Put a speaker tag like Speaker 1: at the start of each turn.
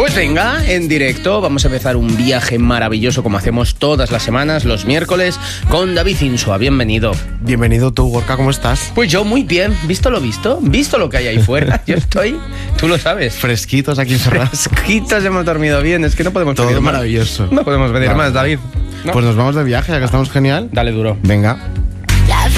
Speaker 1: Pues venga, en directo vamos a empezar un viaje maravilloso como hacemos todas las semanas, los miércoles, con David Insua. Bienvenido.
Speaker 2: Bienvenido tú, Gorka, ¿cómo estás?
Speaker 1: Pues yo muy bien, ¿visto lo visto? ¿Visto lo que hay ahí fuera? Yo estoy, tú lo sabes.
Speaker 2: Fresquitos aquí encerrados.
Speaker 1: Fresquitos, hemos dormido bien, es que no podemos
Speaker 2: Todo
Speaker 1: pedir más.
Speaker 2: maravilloso.
Speaker 1: No podemos pedir más, David. ¿No?
Speaker 2: Pues nos vamos de viaje, ya que estamos genial.
Speaker 1: Dale duro.
Speaker 2: Venga.